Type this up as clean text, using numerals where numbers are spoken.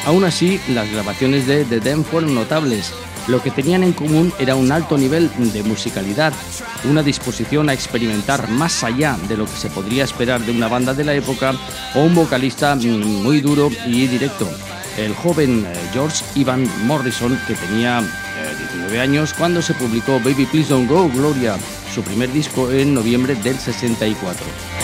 Aún así, las grabaciones de The Them fueron notables. Lo que tenían en común era un alto nivel de musicalidad, una disposición a experimentar más allá de lo que se podría esperar de una banda de la época o un vocalista muy duro y directo. El joven George Ivan Morrison, que tenía 19 años cuando se publicó Baby Please Don't Go, Gloria, su primer disco en noviembre del 64.